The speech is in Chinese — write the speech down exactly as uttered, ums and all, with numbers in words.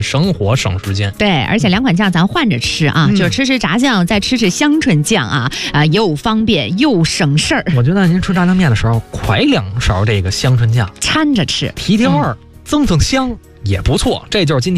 省火省时间。 对，而且两款酱咱换着吃啊， 嗯、 就吃吃炸酱，再吃吃香椿酱啊，啊、呃，又方便又省事儿。 我觉得您吃炸酱面的时候，㧟两勺这个香椿酱， 掺着吃， 提提味儿，嗯、增增香也不错。这就是今天。